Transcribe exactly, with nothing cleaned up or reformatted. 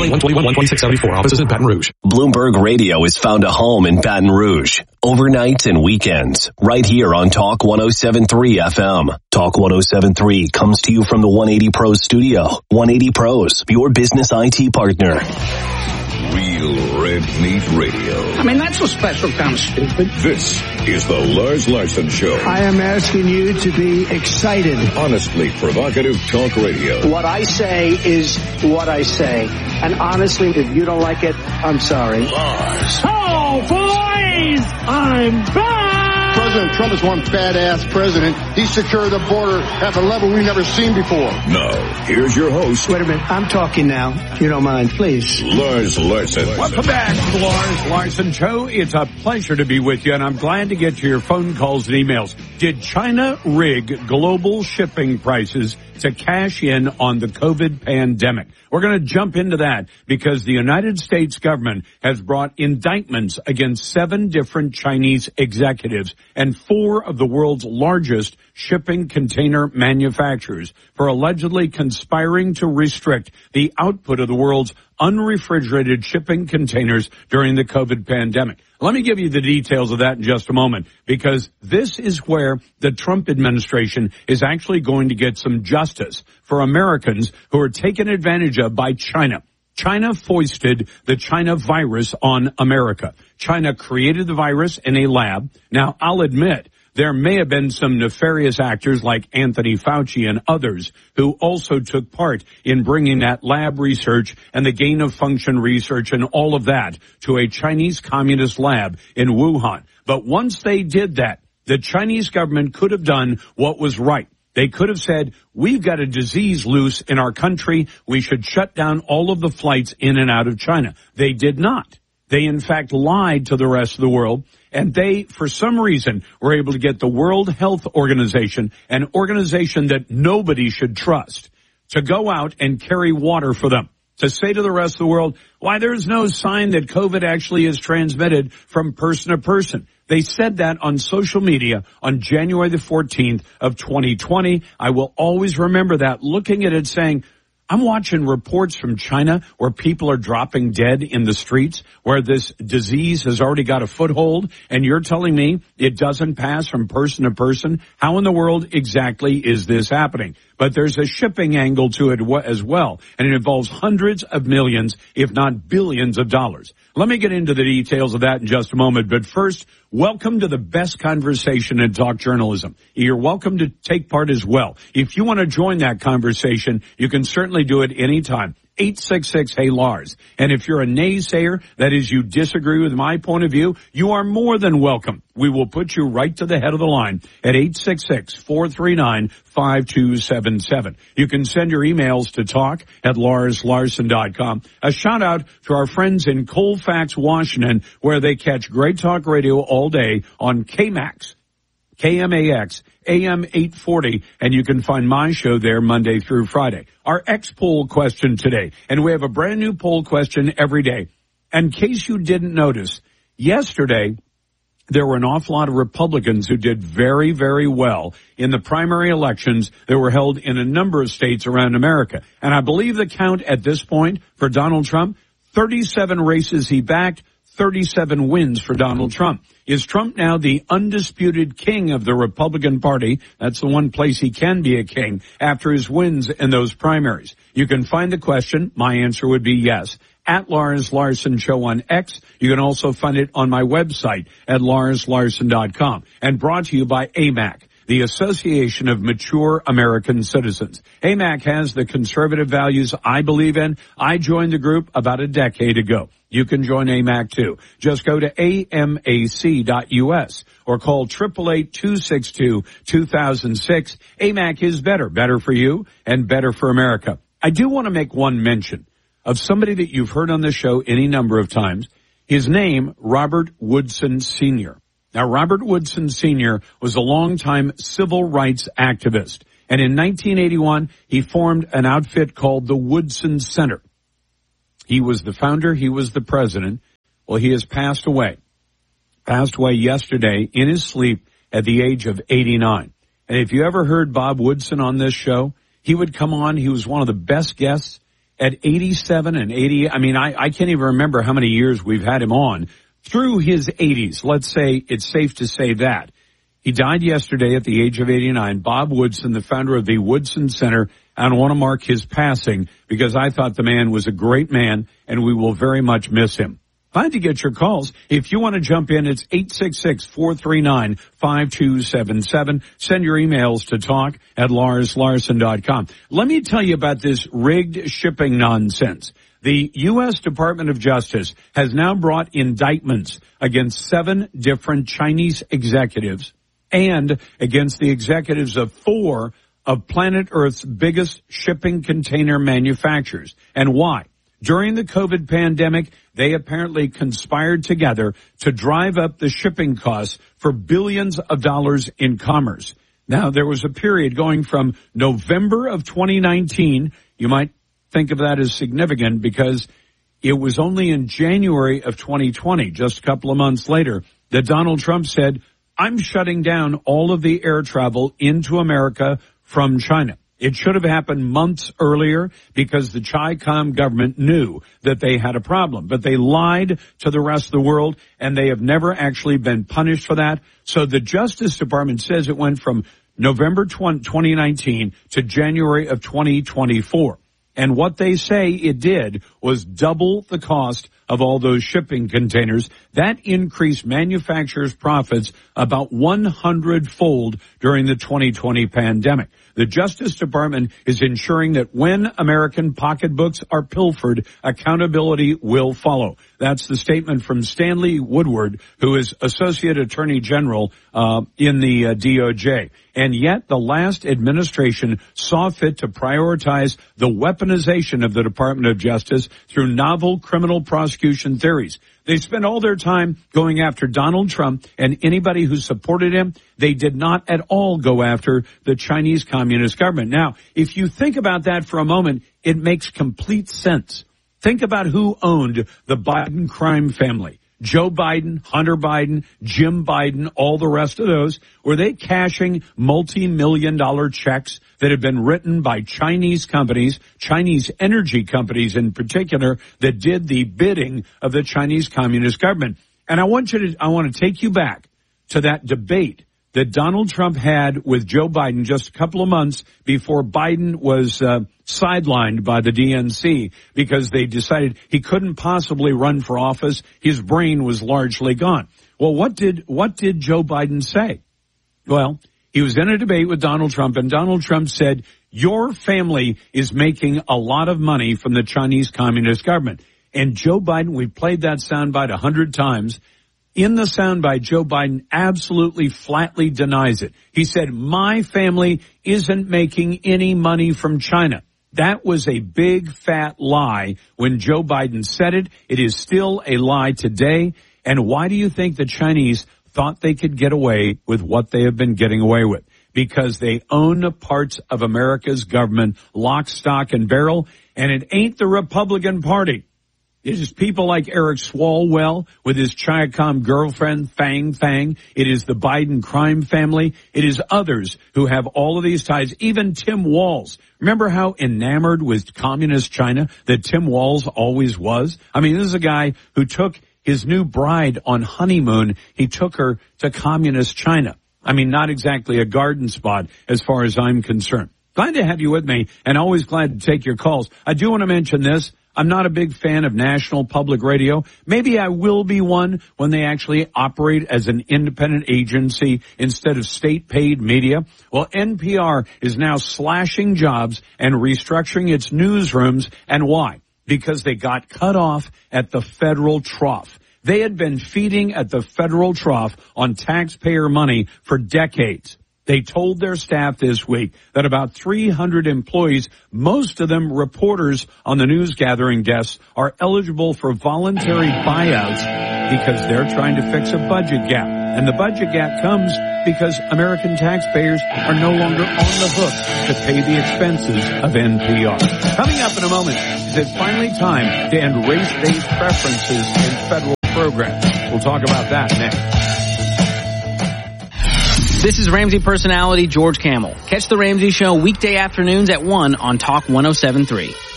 one twenty-one, one twenty-six seventy-four. Offices in Baton Rouge. Bloomberg Radio has found a home in Baton Rouge. Overnights and weekends. Right here on Talk one oh seven point three F M. Talk one oh seven point three comes to you from the one eighty Pros studio. one eighty Pros, your business I T partner. Real Red Meat Radio. I mean, that's a special kind of stupid. This is the Lars Larson Show. I am asking you to be excited. Honestly provocative talk radio. What I say is what I say. And honestly, if you don't like it, I'm sorry. Lars. Oh, boys! I'm back! President Trump is one badass president. He secured the border at a level we've never seen before. Now, here's your host. Wait a minute. I'm talking now. If you don't mind, please. Lars Larson. Welcome back to the Lars Larson Show. It's a pleasure to be with you, and I'm glad to get to your phone calls and emails. Did China rig global shipping prices to cash in on the COVID pandemic? We're going to jump into that because the United States government has brought indictments against seven different Chinese executives and four of the world's largest shipping container manufacturers for allegedly conspiring to restrict the output of the world's unrefrigerated shipping containers during the COVID pandemic. Let me give you the details of that in just a moment, because this is where the Trump administration is actually going to get some justice for Americans who are taken advantage of by China. China foisted the China virus on America. China created the virus in a lab. Now, I'll admit, there may have been some nefarious actors like Anthony Fauci and others who also took part in bringing that lab research and the gain of function research and all of that to a Chinese communist lab in Wuhan. But once they did that, the Chinese government could have done what was right. They could have said, we've got a disease loose in our country. We should shut down all of the flights in and out of China. They did not. They, in fact, lied to the rest of the world. And they, for some reason, were able to get the World Health Organization, an organization that nobody should trust, to go out and carry water for them, to say to the rest of the world, why, there's no sign that COVID actually is transmitted from person to person. They said that on social media on January the fourteenth of twenty twenty. I will always remember that, looking at it saying, I'm watching reports from China where people are dropping dead in the streets, where this disease has already got a foothold, and you're telling me it doesn't pass from person to person? How in the world exactly is this happening? But there's a shipping angle to it as well, and it involves hundreds of millions, if not billions of dollars. Let me get into the details of that in just a moment, but first, welcome to the best conversation in talk journalism. You're welcome to take part as well. If you want to join that conversation, you can certainly do it anytime. eight six six, hey Lars. And if you're a naysayer, that is, you disagree with my point of view, you are more than welcome. We will put you right to the head of the line at eight six six, four three nine, five two seven seven. You can send your emails to talk at lars larson dot com. A shout out to our friends in Colfax, Washington, where they catch Great Talk Radio all day on K MAX. K M A X, A M eight forty, and you can find my show there Monday through Friday. Our X poll question today, and we have a brand new poll question every day. In case you didn't notice, yesterday there were an awful lot of Republicans who did very, very well in the primary elections that were held in a number of states around America. And I believe the count at this point for Donald Trump, thirty-seven races he backed, thirty-seven wins for Donald Trump. Is Trump now the undisputed king of the Republican Party? That's the one place he can be a king after his wins in those primaries. You can find the question. My answer would be yes. At Lars Larson Show on X. You can also find it on my website at lars larson dot com. And brought to you by A M A C, the Association of Mature American Citizens. A M A C has the conservative values I believe in. I joined the group about a decade ago. You can join A M A C too. Just go to A M A C dot U S or call eight eight eight, two six two, two thousand six. A M A C is better, better for you and better for America. I do want to make one mention of somebody that you've heard on the show any number of times. His name, Robert Woodson Senior Now, Robert Woodson Senior was a longtime civil rights activist. And in nineteen eighty-one, he formed an outfit called the Woodson Center. He was the founder. He was the president. Well, he has passed away. Passed away yesterday in his sleep at the age of eighty-nine. And if you ever heard Bob Woodson on this show, he would come on. He was one of the best guests. at eighty-seven and eighty. I mean, I, I can't even remember how many years we've had him on. Through his eighties, let's say it's safe to say that. He died yesterday at the age of eighty-nine. Bob Woodson, the founder of the Woodson Center. I don't want to mark his passing because I thought the man was a great man, and we will very much miss him. Glad to get your calls. If you want to jump in, it's eight six six, four three nine, five two seven seven. Send your emails to talk at lars larson dot com. Let me tell you about this rigged shipping nonsense. The U S Department of Justice has now brought indictments against seven different Chinese executives and against the executives of four of planet Earth's biggest shipping container manufacturers. And why? During the COVID pandemic, they apparently conspired together to drive up the shipping costs for billions of dollars in commerce. Now, there was a period going from November of twenty nineteen. You might think of that as significant because it was only in January of twenty twenty, just a couple of months later, that Donald Trump said, I'm shutting down all of the air travel into America from China. It should have happened months earlier because the Chi-Com government knew that they had a problem, but they lied to the rest of the world, and they have never actually been punished for that. So the Justice Department says it went from November twenty nineteen to January of twenty twenty-four. And what they say it did was double the cost of all those shipping containers. That increased manufacturers' profits about one hundred fold during the twenty twenty pandemic. The Justice Department is ensuring that when American pocketbooks are pilfered, accountability will follow. That's the statement from Stanley Woodward, who is Associate Attorney General uh, in the uh, D O J. And yet the last administration saw fit to prioritize the weaponization of the Department of Justice through novel criminal prosecution theories. They spent all their time going after Donald Trump and anybody who supported him. They did not at all go after the Chinese Communist government. Now, if you think about that for a moment, it makes complete sense. Think about who owned the Biden crime family. Joe Biden, Hunter Biden, Jim Biden, all the rest of those. Were they cashing multi-million dollar checks that had been written by Chinese companies, Chinese energy companies in particular, that did the bidding of the Chinese Communist government? And I want you to, I want to take you back to that debate that Donald Trump had with Joe Biden just a couple of months before Biden was uh, sidelined by the D N C because they decided he couldn't possibly run for office. His brain was largely gone. Well, what did what did Joe Biden say? Well, he was in a debate with Donald Trump, and Donald Trump said, your family is making a lot of money from the Chinese Communist government. And Joe Biden, we've played that soundbite a hundred times. In the soundbite, Joe Biden absolutely flatly denies it. He said, my family isn't making any money from China. That was a big, fat lie when Joe Biden said it. It is still a lie today. And why do you think the Chinese thought they could get away with what they have been getting away with? Because they own parts of America's government, lock, stock, and barrel. And it ain't the Republican Party. It is people like Eric Swalwell with his Chi-Com girlfriend, Fang Fang. It is the Biden crime family. It is others who have all of these ties. Even Tim Walz. Remember how enamored with communist China that Tim Walz always was? I mean, this is a guy who took his new bride on honeymoon. He took her to communist China. I mean, not exactly a garden spot as far as I'm concerned. Glad to have you with me, and always glad to take your calls. I do want to mention this. I'm not a big fan of national public radio. Maybe I will be one when they actually operate as an independent agency instead of state-paid media. Well, N P R is now slashing jobs and restructuring its newsrooms. And why? Because they got cut off at the federal trough. They had been feeding at the federal trough on taxpayer money for decades. They told their staff this week that about three hundred employees, most of them reporters on the news gathering desks, are eligible for voluntary buyouts because they're trying to fix a budget gap. And the budget gap comes because American taxpayers are no longer on the hook to pay the expenses of N P R. Coming up in a moment, is it finally time to end race-based preferences in federal programs? We'll talk about that next. This is Ramsey personality George Camel. Catch the Ramsey Show weekday afternoons at one on Talk one oh seven point three.